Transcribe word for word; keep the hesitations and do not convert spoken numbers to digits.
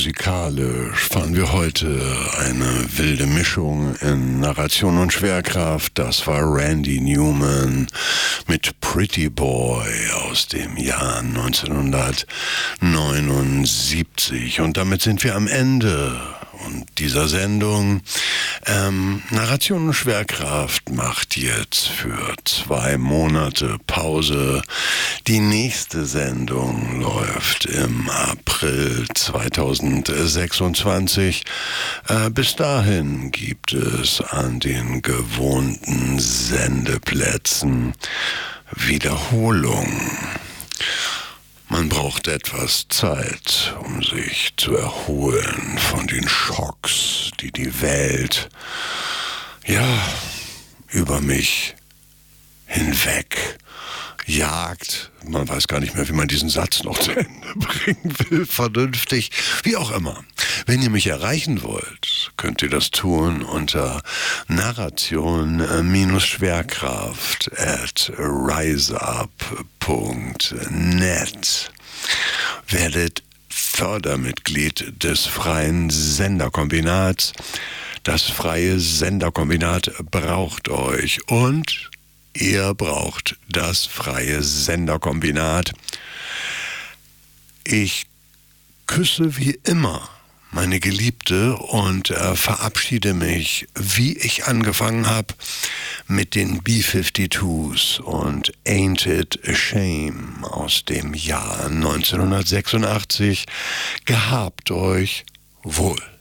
Musikalisch fahren wir heute eine wilde Mischung in Narration und Schwerkraft. Das war Randy Newman mit Pretty Boy aus dem Jahr neunzehnhundertneunundsiebzig. Und damit sind wir am Ende und dieser Sendung. Ähm, Narration und Schwerkraft macht jetzt für zwei Monate Pause. Die nächste Sendung läuft im April zweitausendsechsundzwanzig. Äh, bis dahin gibt es an den gewohnten Sendeplätzen Wiederholungen. Man braucht etwas Zeit, um sich zu erholen von den Schocks, die die Welt, ja, über mich hinweg jagt. Man weiß gar nicht mehr, wie man diesen Satz noch zu Ende bringen will, vernünftig, wie auch immer. Wenn ihr mich erreichen wollt, könnt ihr das tun unter narration-schwerkraft at riseup punkt net. Werdet Fördermitglied des freien Senderkombinats. Das freie Senderkombinat braucht euch und ihr braucht das freie Senderkombinat. Ich küsse wie immer meine Geliebte und äh, verabschiede mich, wie ich angefangen habe, mit den B fünfundfünfzigs und Ain't It a Shame aus dem Jahr neunzehnhundertsechsundachtzig. Gehabt euch wohl.